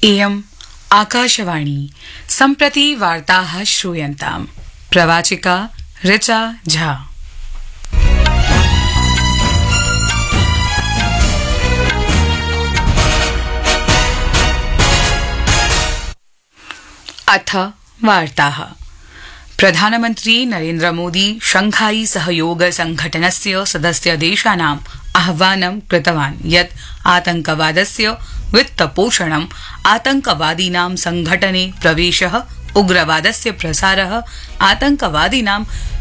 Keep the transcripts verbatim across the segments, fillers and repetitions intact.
इयम् आकाशवाणी सम्प्रति वार्ताः श्रूयन्ताम्। प्रवाचिका ऋचा झा। अथ वार्ताः। प्रधानमन्त्री नरेन्द्र मोदी शंघाई सहयोग संघटनस्य सदस्य देशानाम् आह्वानं कृतवान् यत् आतंकवादस्य वित्तपोषणम्, आतंकवादीनां संघटने प्रवेशः, उग्रवादस्य प्रसारः, आतंकवादीनां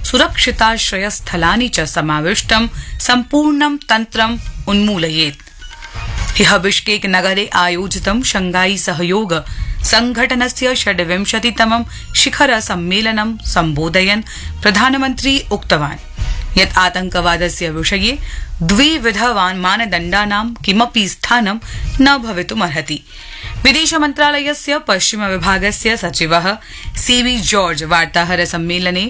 सुरक्षिताश्रयस्थलानि च समाविष्टं सम्पूर्णं तन्त्रम् उन्मूलयेत्। ह्यः बिश्केक नगरे आयोजितं शंघाई सहयोग संघटनस्य षड्विंशतितमं शिखर सम्मेलनं सम्बोधयन् प्रधानमन्त्री उक्तवान् यत् आतंकवादस्य विषये द्विविध मानदण्डानां किमपि स्थानं न भवितुमर्हति। विदेश मन्त्रालयस्य पश्चिम विभागस्य सचिवः सीवी जॉर्ज वार्ताहर सम्मेलने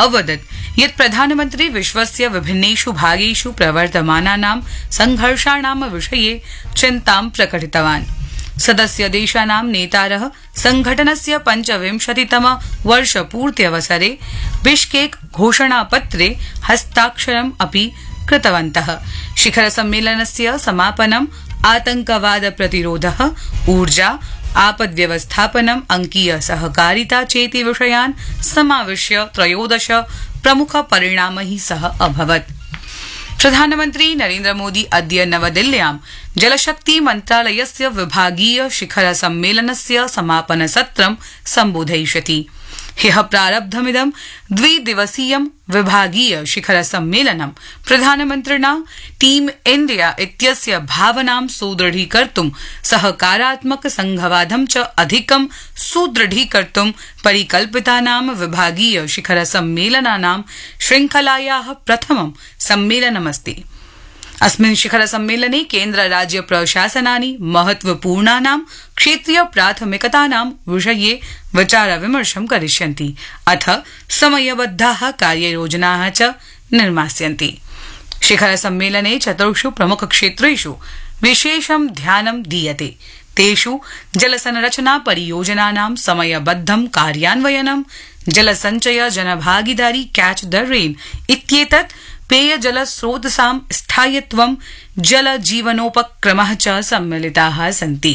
अवदत् यत् प्रधानमन्त्री विश्वस्य विभिन्नेषु भागेषु प्रवर्तमानानां संघर्षाणां विषये चिन्तां प्रकटितवान्। सदस्य देशानां नेतारः संघटनस्य पञ्चविंशतितम वर्षपूर्त्यवसरे बिश्केक घोषणापत्रे हस्ताक्षरम् अपि कृतवन्तः। शिखर सम्मेलनस्य समापनम् आतंकवाद प्रतिरोधः, ऊर्जा, आपद्व्यवस्थापनम्, अंकीय सहकारिता चेति विषयान् समाविश्य त्रयोदश प्रमुख परिणामैः सह अभवत्। प्रधानमन्त्री नरेन्द्र मोदी अद्य नवदिल्ल्यां जलशक्ति मन्त्रालयस्य विभागीय शिखर सम्मेलनस्य समापन सत्रं सम्बोधयिष्यति। ह्यः प्रारब्धमिदं द्विदिवसीयं विभागीय शिखर सम्मेलनं प्रधानमन्त्रिणा टीम इण्डिया इत्यस्य भावनां सुदृढीकर्तुं, सहकारात्मक संघवादं च अधिकं सुदृढीकर्तुं परिकल्पितानां विभागीय शिखर सम्मेलनानां श्रृंखलायाः प्रथमं सम्मेलनमस्ति। अस्मिन् शिखर सम्मेलने केन्द्र राज्य प्रशासनानि महत्वपूर्णानां क्षेत्रीय प्राथमिकतानां विषये विचार विमर्शं करिष्यन्ति, अथ समयबद्धाः कार्ययोजनाः च निर्मास्यन्ति। शिखर सम्मेलने चतुर्षु प्रमुख क्षेत्रेषु विशेषं ध्यानं दीयते। तेषु जलसंरचना परियोजनानां समयबद्धं कार्यान्वयनं, जलसञ्चय जनभागीदारी कैच द रेन इत्येतत्, पेयजल स्रोतसां स्थायित्वं, जल जीवनोपक्रमः च सम्मिलिताः सन्ति।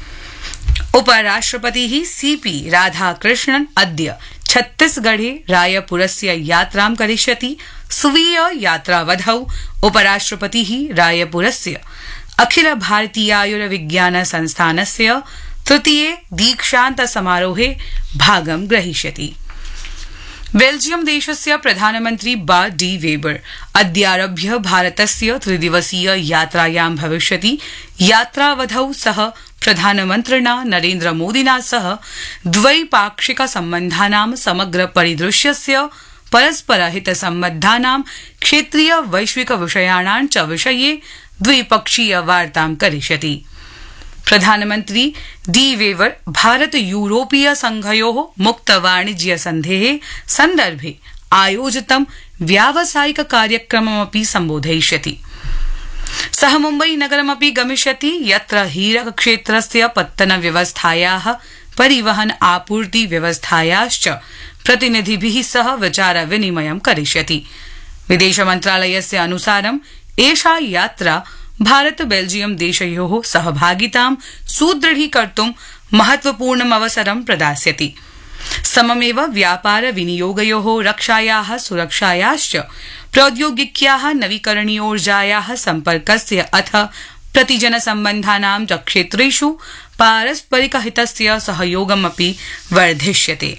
उपराष्ट्रपतिः सीपी राधाकृष्णन् अद्य छत्तीसगढ़े रायपुरस्य यात्रां करिष्यति। स्वीय यात्रावधौ उपराष्ट्रपतिः रायपुरस्य अखिल भारतीयायुर्विज्ञान संस्थानस्य तृतीये दीक्षान्त समारोहे भागं ग्रहीष्यति। बेल्जियम देशस्य प्रधानमन्त्री बा डी वेबर अद्यारभ्य भारतस्य त्रिदिवसीय यात्रायां भविष्यति। यात्रावधौ सः प्रधानमन्त्रिणा नरेन्द्र मोदिना सह द्वैपाक्षिक सम्बन्धानां समग्र परिदृश्यस्य, परस्पर हित सम्बद्धानां क्षेत्रीय वैश्विक विषयाणां च विषये द्विपक्षीय वार्तां करिष्यति। प्रधानमन्त्री डी वेवर भारत यूरोपीय संघयोः मुक्त वाणिज्य सन्धेः सन्दर्भे आयोजितं व्यावसायिक कार्यक्रममपि सम्बोधयिष्यति। सः मुम्बई नगरमपि गमिष्यति, यत्र हीरक क्षेत्रस्य पत्तन व्यवस्थायाः, परिवहन आपूर्ति व्यवस्थायाश्च प्रतिनिधिभिः सह विचार विनिमयं करिष्यति। विदेश मन्त्रालयस्य अनुसारम् एषा यात्रा भारत बेल्जियम देशयोः सहभागितां सुदृढीकर्तुं महत्वपूर्णम् अवसरं प्रदास्यति। सममेव व्यापार विनियोगयोः, रक्षायाः, सुरक्षायाश्च, प्रौद्योगिक्याः, नवीकरणीयोर्जायाः, सम्पर्कस्य अथ प्रतिजन सम्बन्धानां च क्षेत्रेषु पारस्परिक हितस्य सहयोगमपि वर्धिष्यते।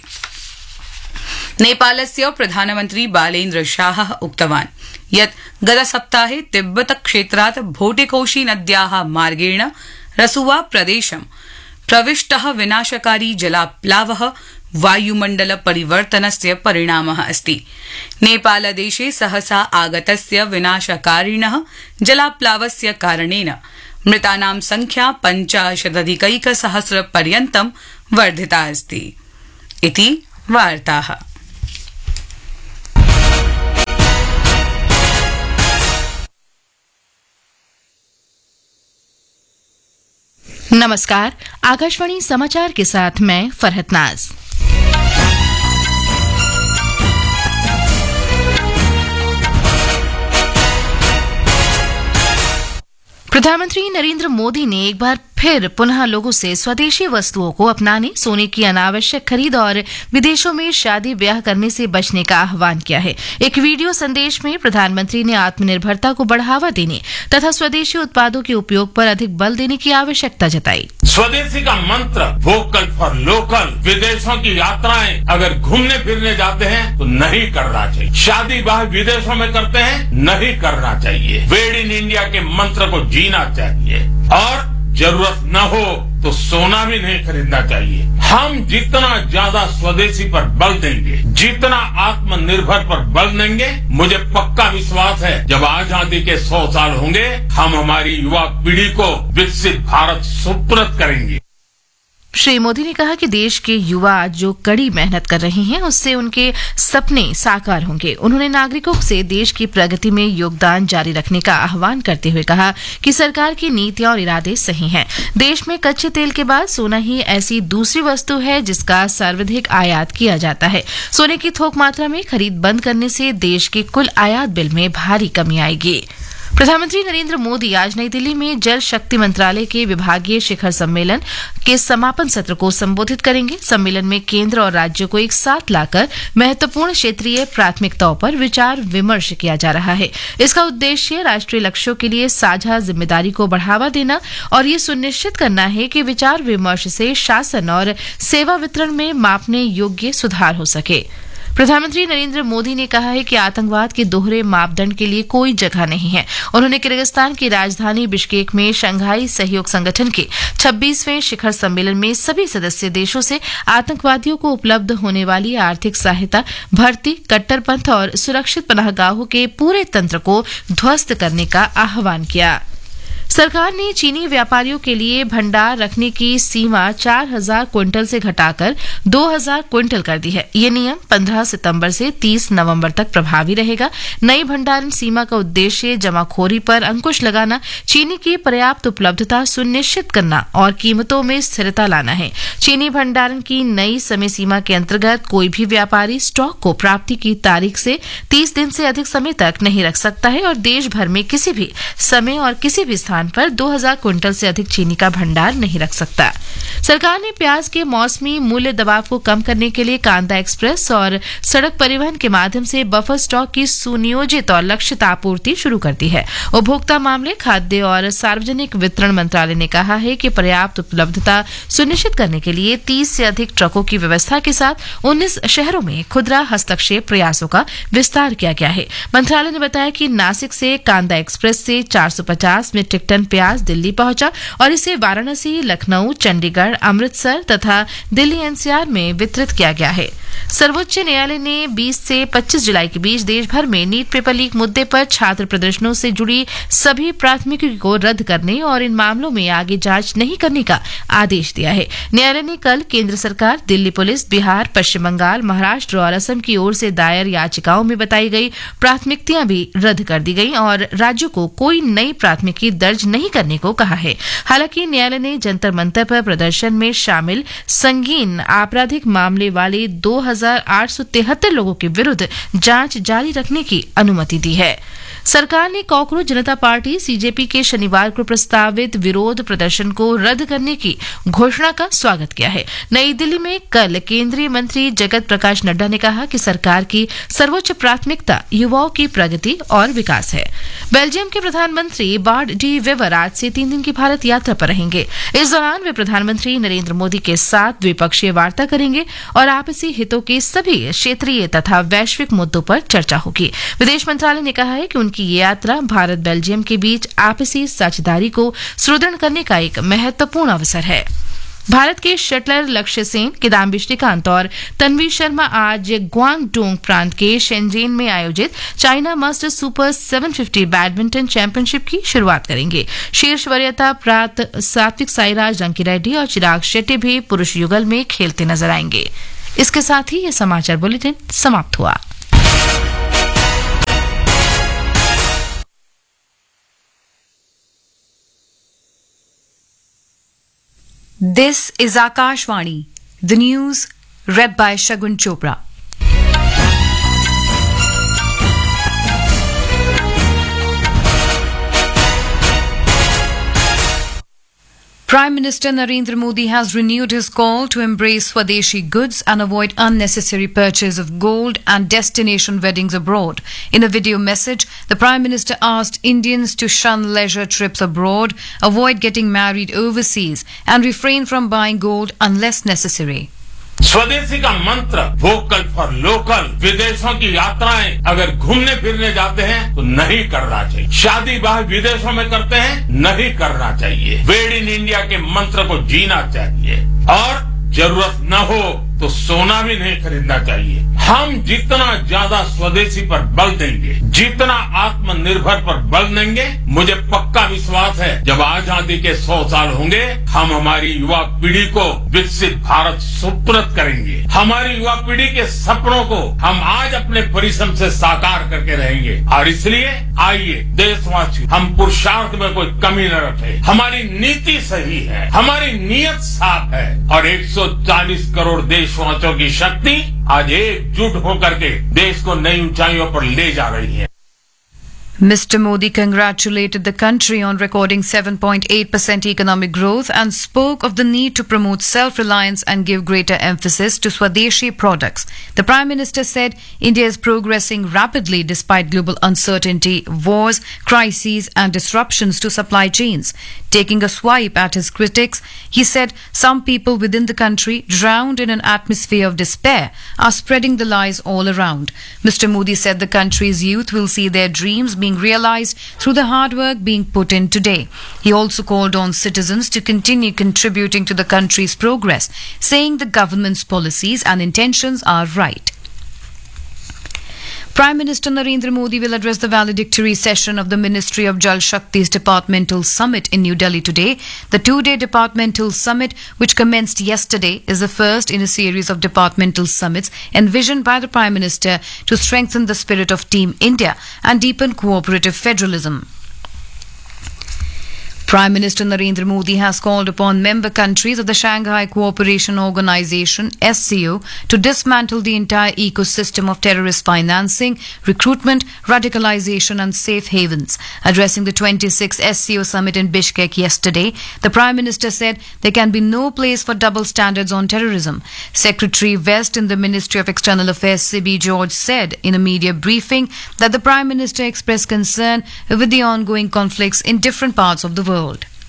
नेपालस्य प्रधानमन्त्री बालेन्द्र शाहः उक्तवान् यत् गतसप्ताहे तिब्बत क्षेत्रात् भोटिकोशी नद्याः मार्गेण रसुवा प्रदेशं प्रविष्टः विनाशकारी जलाप्लावः वायुमण्डल परिवर्तनस्य परिणामः अस्ति। नेपालदेशे सहसा आगतस्य विनाशकारिणः जलाप्लावस्य कारणेन मृतानां संख्या पञ्चाशदधिकैकसहस्र पर्यन्तं वर्धिता अस्ति। इति वार्ताः। नमस्कार, आकाशवाणी समाचार के साथ मैं फरहत नाज। प्रधानमंत्री नरेंद्र मोदी ने एक बार फिर पुनः लोगों से स्वदेशी वस्तुओं को अपनाने, सोने की अनावश्यक खरीद और विदेशों में शादी ब्याह करने से बचने का आह्वान किया है। एक वीडियो संदेश में प्रधानमंत्री ने आत्मनिर्भरता को बढ़ावा देने तथा स्वदेशी उत्पादों के उपयोग पर अधिक बल देने की आवश्यकता जताई। स्वदेशी का मंत्र वोकल फॉर लोकल, विदेशों की यात्राएं अगर घूमने फिरने जाते हैं तो नहीं करना चाहिए। शादी ब्याह विदेशों में करते हैं, नहीं करना चाहिए। मेड इन इंडिया के मंत्र को जीना चाहिए और जरूरत न हो तो सोना भी नहीं खरीदना चाहिए। हम जितना ज्यादा स्वदेशी पर बल देंगे, जितना आत्मनिर्भर पर बल देंगे, मुझे पक्का विश्वास है जब आजादी के सौ साल होंगे, हम हमारी युवा पीढ़ी को विकसित भारत सुपुर्द करेंगे। श्री मोदी ने कहा कि देश के युवा जो कड़ी मेहनत कर रहे हैं, उससे उनके सपने साकार होंगे। उन्होंने नागरिकों से देश की प्रगति में योगदान जारी रखने का आह्वान करते हुए कहा कि सरकार की नीतियां और इरादे सही हैं। देश में कच्चे तेल के बाद सोना ही ऐसी दूसरी वस्तु है जिसका सर्वाधिक आयात किया जाता है। सोने की थोक मात्रा में खरीद बंद करने से देश के कुल आयात बिल में भारी कमी आएगी। प्रधानमंत्री नरेंद्र मोदी आज नई दिल्ली में जल शक्ति मंत्रालय के विभागीय शिखर सम्मेलन के समापन सत्र को संबोधित करेंगे। सम्मेलन में केंद्र और राज्यों को एक साथ लाकर महत्वपूर्ण क्षेत्रीय प्राथमिकताओं पर विचार विमर्श किया जा रहा है। इसका उद्देश्य राष्ट्रीय लक्ष्यों के लिए साझा जिम्मेदारी को बढ़ावा देना और ये सुनिश्चित करना है कि विचार विमर्श से शासन और सेवा वितरण में मापने योग्य सुधार हो सके। प्रधानमंत्री नरेंद्र मोदी ने कहा है कि आतंकवाद के दोहरे मापदंड के लिए कोई जगह नहीं है। उन्होंने किर्गिस्तान की राजधानी बिश्केक में शंघाई सहयोग संगठन के छब्बीसवें शिखर सम्मेलन में सभी सदस्य देशों से आतंकवादियों को उपलब्ध होने वाली आर्थिक सहायता, भर्ती, कट्टरपंथ और सुरक्षित पनाहगाहों के पूरे तंत्र को ध्वस्त करने का आह्वान किया। सरकार ने चीनी व्यापारियों के लिए भंडार रखने की सीमा चार हजार क्विंटल से घटाकर दो हजार क्विंटल कर दी है। ये नियम पंद्रह सितंबर से तीस नवंबर तक प्रभावी रहेगा। नई भंडारण सीमा का उद्देश्य जमाखोरी पर अंकुश लगाना, चीनी की पर्याप्त उपलब्धता सुनिश्चित करना और कीमतों में स्थिरता लाना है। चीनी भंडारण की नई समय सीमा के अंतर्गत कोई भी व्यापारी स्टॉक को प्राप्ति की तारीख से तीस दिन से अधिक समय तक नहीं रख सकता है और देश भर में किसी भी समय और किसी भी स्थान पर दो हजार क्विंटल से अधिक चीनी का भंडार नहीं रख सकता। सरकार ने प्याज के मौसमी मूल्य दबाव को कम करने के लिए कांदा एक्सप्रेस और सड़क परिवहन के माध्यम से बफर स्टॉक की सुनियोजित और लक्षित आपूर्ति शुरू कर दी है। उपभोक्ता मामले, खाद्य और सार्वजनिक वितरण मंत्रालय ने कहा है कि पर्याप्त उपलब्धता सुनिश्चित करने के लिए तीस से अधिक ट्रकों की व्यवस्था के साथ उन्नीस शहरों में खुदरा हस्तक्षेप प्रयासों का विस्तार किया गया है। मंत्रालय ने बताया कि नासिक से कांदा एक्सप्रेस से चार सौ पचास मीट्रिक टन प्याज दिल्ली पहुंचा और इसे वाराणसी, लखनऊ, चंडीगढ़, अमृतसर तथा दिल्ली एनसीआर में वितरित किया गया है। सर्वोच्च न्यायालय ने बीस से पच्चीस जुलाई के बीच देश भर में नीट पेपर लीक मुद्दे पर छात्र प्रदर्शनों से जुड़ी सभी प्राथमिकी को रद्द करने और इन मामलों में आगे जांच नहीं करने का आदेश दिया है। न्यायालय ने कल केंद्र सरकार, दिल्ली पुलिस, बिहार, पश्चिम बंगाल, महाराष्ट्र और असम की ओर से दायर याचिकाओं में बताई गई प्राथमिकताएं भी रद्द कर दी गई और राज्यों को कोई नई प्राथमिकी दर्ज नहीं करने को कहा है। हालांकि न्यायालय ने जंतर मंतर पर प्रदर्शन में शामिल संगीन आपराधिक मामले वाले दो हजार आठ सौ तिहत्तर लोगों के विरुद्ध जांच जारी रखने की अनुमति दी है। सरकार ने कॉकरोच जनता पार्टी सीजेपी के शनिवार को प्रस्तावित विरोध प्रदर्शन को रद्द करने की घोषणा का स्वागत किया है। नई दिल्ली में कल केंद्रीय मंत्री जगत प्रकाश नड्डा ने कहा कि सरकार की सर्वोच्च प्राथमिकता युवाओं की प्रगति और विकास है। बेल्जियम के प्रधानमंत्री बार्ट डी वेवर आज से तीन दिन की भारत यात्रा पर रहेंगे। इस दौरान वे प्रधानमंत्री नरेंद्र मोदी के साथ द्विपक्षीय वार्ता करेंगे और आपसी हितों के सभी क्षेत्रीय तथा वैश्विक मुद्दों पर चर्चा होगी। विदेश मंत्रालय ने कहा है कि उनकी ये यात्रा भारत बेल्जियम के बीच आपसी साझेदारी को सुदृढ़ करने का एक महत्वपूर्ण अवसर है। भारत के शटलर लक्ष्य सेन, किदाम्बी श्रीकांत और तन्वी शर्मा आज ग्वांगडोंग प्रांत के शेंजेन में आयोजित चाइना मास्टर्स सुपर सात सौ पचास बैडमिंटन चैंपियनशिप की शुरुआत करेंगे। शीर्ष वरीयता प्राप्त सात्विक साईराज, रंकीरेड्डी और चिराग शेट्टी भी पुरुष युगल में खेलते नजर आएंगे। इसके साथ ही ये समाचार बुलेटिन समाप्त हुआ। This is Akashvani, the news read by Shagun Chopra. Prime Minister Narendra Modi has renewed his call to embrace Swadeshi goods and avoid unnecessary purchase of gold and destination weddings abroad. In a video message, the Prime Minister asked Indians to shun leisure trips abroad, avoid getting married overseas, and refrain from buying gold unless necessary. स्वदेशी का मंत्र vocal for local, विदेशों की यात्राएं अगर घूमने फिरने जाते हैं तो नहीं करना चाहिए। शादी ब्याह विदेशों में करते हैं, नहीं करना चाहिए। मेड इन इंडिया के मंत्र को जीना चाहिए और जरूरत न हो तो सोना भी नहीं खरीदना चाहिए। हम जितना ज्यादा स्वदेशी पर बल देंगे, जितना आत्मनिर्भर पर बल देंगे, मुझे पक्का विश्वास है जब आजादी के सौ साल होंगे हम हमारी युवा पीढ़ी को विकसित भारत सुपुर्द करेंगे। हमारी युवा पीढ़ी के सपनों को हम आज अपने परिश्रम से साकार करके रहेंगे और इसलिए आइए देशवासी हम पुरुषार्थ में कोई कमी न रखें। हमारी नीति सही है, हमारी नीयत साफ है और एक सौ चालीस करोड़ देशवासियों की शक्ति आज एकजुट होकर के देश को नई ऊंचाइयों पर ले जा रही है। Mister Modi congratulated the country on recording seven point eight percent economic growth and spoke of the need to promote self-reliance and give greater emphasis to Swadeshi products. The Prime Minister said India is progressing rapidly despite global uncertainty, wars, crises and disruptions to supply chains. Taking a swipe at his critics, he said some people within the country, drowned in an atmosphere of despair, are spreading the lies all around. Mister Modi said the country's youth will see their dreams being realized through the hard work being put in today. He also called on citizens to continue contributing to the country's progress, saying the government's policies and intentions are right. Prime Minister Narendra Modi will address the valedictory session of the Ministry of Jal Shakti's Departmental Summit in New Delhi today. The two-day Departmental Summit, which commenced yesterday, is the first in a series of departmental summits envisioned by the Prime Minister to strengthen the spirit of Team India and deepen cooperative federalism. Prime Minister Narendra Modi has called upon member countries of the Shanghai Cooperation Organization (S C O) to dismantle the entire ecosystem of terrorist financing, recruitment, radicalization and safe havens. Addressing the twenty-sixth S C O summit in Bishkek yesterday, the Prime Minister said there can be no place for double standards on terrorism. Secretary West in the Ministry of External Affairs Sibi George said in a media briefing that the Prime Minister expressed concern with the ongoing conflicts in different parts of the world.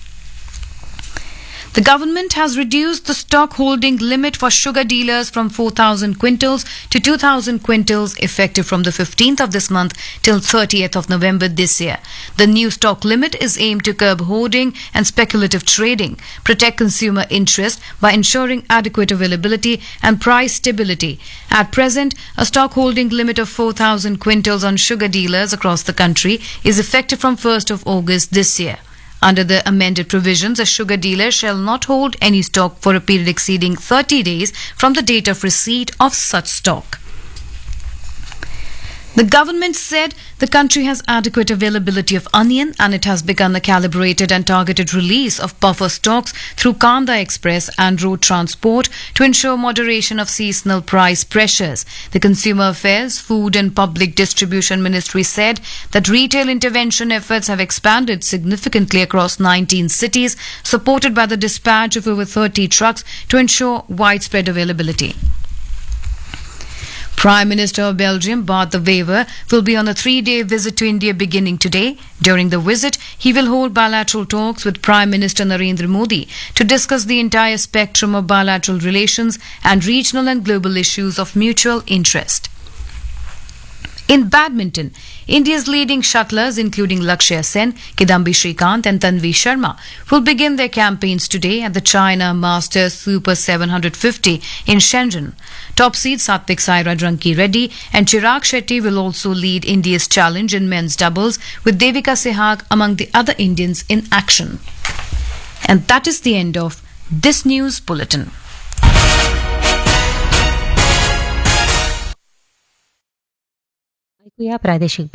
The government has reduced the stock holding limit for sugar dealers from four thousand quintals to two thousand quintals effective from the fifteenth of this month till thirtieth of November this year. The new stock limit is aimed to curb hoarding and speculative trading, protect consumer interest by ensuring adequate availability and price stability. At present, a stock holding limit of four thousand quintals on sugar dealers across the country is effective from first of August this year. Under the amended provisions, a sugar dealer shall not hold any stock for a period exceeding thirty days from the date of receipt of such stock. The government said the country has adequate availability of onion and it has begun a calibrated and targeted release of buffer stocks through Kanda Express and road transport to ensure moderation of seasonal price pressures. The Consumer Affairs, Food and Public Distribution Ministry said that retail intervention efforts have expanded significantly across nineteen cities, supported by the dispatch of over thirty trucks to ensure widespread availability. Prime Minister of Belgium, Bart de Wever, will be on a three-day visit to India beginning today. During the visit, he will hold bilateral talks with Prime Minister Narendra Modi to discuss the entire spectrum of bilateral relations and regional and global issues of mutual interest. In badminton, India's leading shuttlers, including Lakshya Sen, Kidambi Shrikant and Tanvi Sharma, will begin their campaigns today at the China Masters Super seven fifty in Shenzhen. Top seed Satvik Sairaj Ranki Reddy and Chirag Shetty will also lead India's challenge in men's doubles, with Devika Sehag among the other Indians in action. And that is the end of this news bulletin. ऐकूया प्रादेशिक